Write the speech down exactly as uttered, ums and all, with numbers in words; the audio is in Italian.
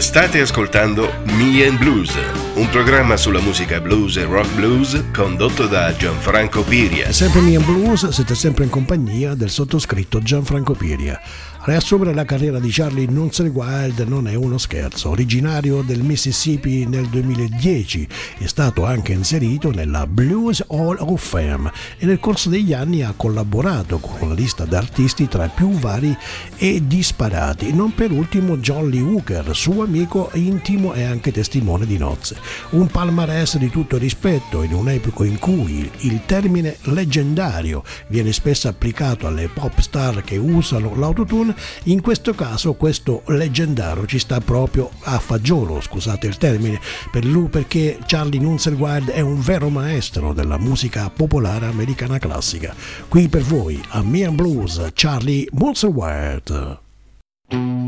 State ascoltando Me and Blues, un programma sulla musica blues e rock blues condotto da Gianfranco Piria. Sempre Me and Blues, siete sempre in compagnia del sottoscritto Gianfranco Piria. Riassumere la carriera di Charlie Nunzio Wild non è uno scherzo. Originario del Mississippi nel duemiladieci, è stato anche inserito nella Blues Hall of Fame e nel corso degli anni ha collaborato con una lista di artisti tra i più vari e disparati, non per ultimo John Lee Hooker, suo amico intimo e anche testimone di nozze. Un palmarès di tutto rispetto in un'epoca in cui il termine leggendario viene spesso applicato alle pop star che usano l'autotune. In questo caso questo leggendario ci sta proprio a fagiolo, scusate il termine, per lui, perché Charlie Nunzio Wild è un vero maestro della musica popolare americana classica. Qui per voi a Me and Blues, Charlie Nunzio Wild.